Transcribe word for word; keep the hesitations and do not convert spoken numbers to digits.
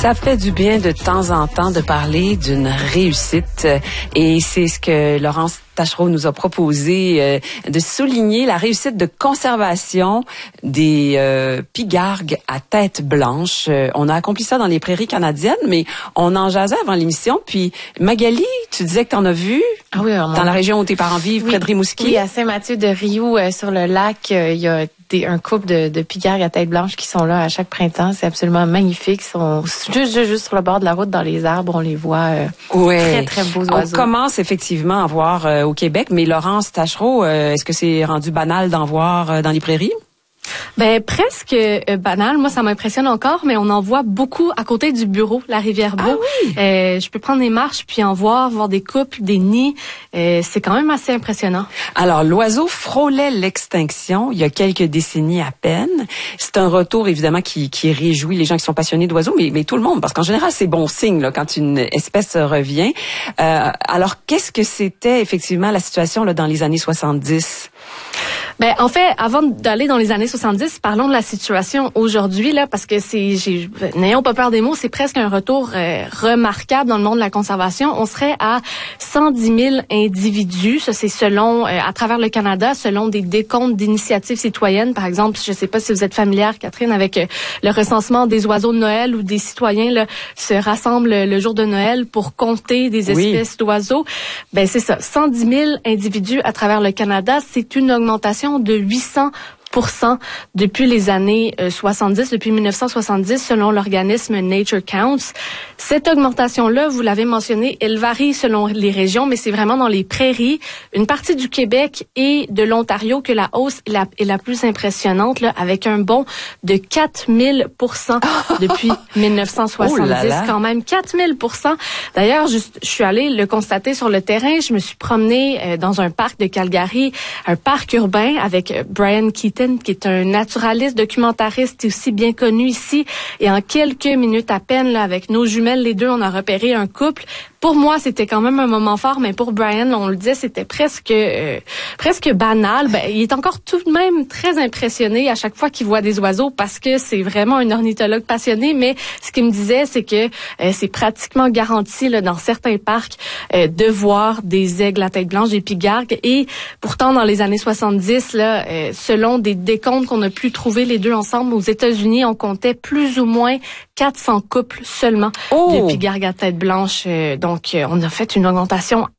Ça fait du bien de temps en temps de parler d'une réussite et c'est ce que Laurence Taschereau nous a proposé euh, de souligner la réussite de conservation des euh, pigargues à tête blanche. Euh, on a accompli ça dans les prairies canadiennes, mais on en jasait avant l'émission. Puis Magali, tu disais que tu en as vu ah oui, dans la région où tes parents vivent, oui, près de Rimouski. Oui, à Saint-Mathieu-de-Rioux, euh, sur le lac, euh, il y a des, un couple de, de pigargues à tête blanche qui sont là à chaque printemps. C'est absolument magnifique. Ils sont juste, juste, juste sur le bord de la route, dans les arbres. On les voit. Euh, ouais. Très, très beaux oiseaux. On commence effectivement à voir euh, au Québec, mais Laurence Taschereau, euh, est-ce que c'est rendu banal d'en voir euh, dans les prairies? Ben presque euh, banal. Moi, ça m'impressionne encore, mais on en voit beaucoup à côté du bureau, la rivière Beau. Ah oui? Euh, je peux prendre des marches puis en voir, voir des couples, des nids. Euh, c'est quand même assez impressionnant. Alors, l'oiseau frôlait l'extinction il y a quelques décennies à peine. C'est un retour, évidemment, qui, qui réjouit les gens qui sont passionnés d'oiseaux, mais, mais tout le monde, parce qu'en général, c'est bon signe là, quand une espèce revient. Euh, alors, qu'est-ce que c'était effectivement la situation là, dans les années soixante-dix? Ben en fait, avant d'aller dans les années soixante-dix, parlons de la situation aujourd'hui là, parce que c'est, j'ai, n'ayons pas peur des mots, c'est presque un retour euh, remarquable dans le monde de la conservation. On serait à cent dix mille individus, ça c'est selon euh, à travers le Canada, selon des décomptes d'initiatives citoyennes. Par exemple, je sais pas si vous êtes familière, Catherine, avec euh, le recensement des oiseaux de Noël où des citoyens là se rassemblent le jour de Noël pour compter des espèces oui. d'oiseaux. Ben c'est ça, cent dix mille individus à travers le Canada, c'est une augmentation de huit cents pour cent depuis les années euh, soixante-dix, depuis mille neuf cent soixante-dix, selon l'organisme Nature Counts. Cette augmentation-là, vous l'avez mentionné, elle varie selon les régions, mais c'est vraiment dans les prairies, une partie du Québec et de l'Ontario que la hausse est la, est la plus impressionnante, là, avec un bond de quatre mille pour cent depuis mille neuf cent soixante-dix, oh là là. Quand même, quatre mille pour cent. D'ailleurs, je, je suis allée le constater sur le terrain, je me suis promenée euh, dans un parc de Calgary, un parc urbain avec euh, Brian Keaton, qui est un naturaliste, documentariste aussi bien connu ici. Et en quelques minutes à peine, là, avec nos jumelles, les deux, on a repéré un couple. Pour moi, c'était quand même un moment fort, mais pour Brian, on le disait, c'était presque euh, presque banal. Ben, il est encore tout de même très impressionné à chaque fois qu'il voit des oiseaux parce que c'est vraiment un ornithologue passionné. Mais ce qu'il me disait, c'est que euh, c'est pratiquement garanti là, dans certains parcs euh, de voir des aigles à tête blanche, des pigargues. Et pourtant, dans les années soixante-dix, là, euh, selon des décomptes qu'on a pu trouver les deux ensemble aux États-Unis, on comptait plus ou moins quatre cents couples seulement oh. de pigargues à tête blanche. Euh, donc, euh, on a fait une augmentation